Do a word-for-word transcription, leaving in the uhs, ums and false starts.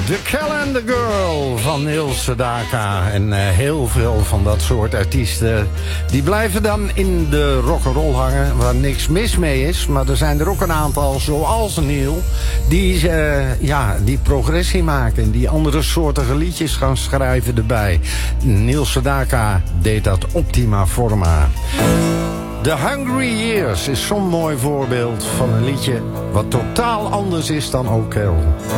The Calendar Girl van Neil Sedaka. En uh, heel veel van dat soort artiesten die blijven dan in de rock'n'roll hangen, waar niks mis mee is. Maar er zijn er ook een aantal, zoals Neil, die, uh, ja, die progressie maken. Die andere soortige liedjes gaan schrijven erbij. Neil Sedaka deed dat optima forma. The Hungry Years is zo'n mooi voorbeeld van een liedje wat totaal anders is dan O'Carroll.